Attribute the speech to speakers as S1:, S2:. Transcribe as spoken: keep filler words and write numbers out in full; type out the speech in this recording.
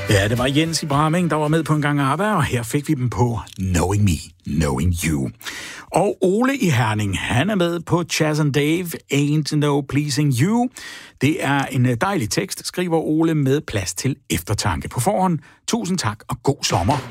S1: Ja, det var Jens i Bramming, der var med på en gang arbejde, og her fik vi dem på Knowing Me, Knowing You. Og Ole i Herning, han er med på Chas and Dave, Ain't No Pleasing You. Det er en dejlig tekst, skriver Ole med plads til eftertanke på forhånd. Tusind tak og god sommer.